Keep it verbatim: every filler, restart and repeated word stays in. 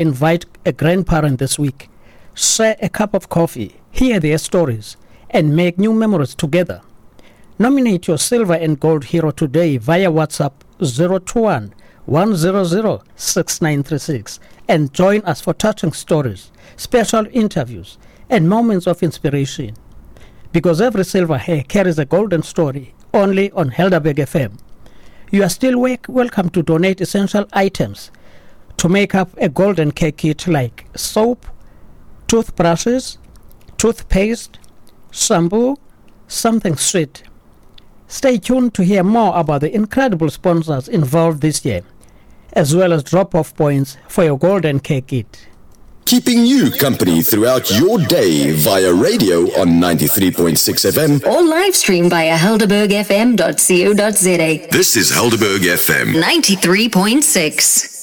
invite a grandparent this week, share a cup of coffee, hear their stories, and make new memories together. Nominate your silver and gold hero today via WhatsApp zero two one, one zero zero, six nine three six and join us for touching stories, special interviews, and moments of inspiration. Because every silver hair carries a golden story, only on Helderberg F M. You are still wake, welcome to donate essential items to make up a golden care kit like soap, toothbrushes, toothpaste, shampoo, something sweet. Stay tuned to hear more about the incredible sponsors involved this year, as well as drop-off points for your golden care kit. Keeping you company throughout your day via radio on ninety-three point six F M. Or live stream via helderberg f m dot co dot za. This is Helderberg F M. ninety-three point six.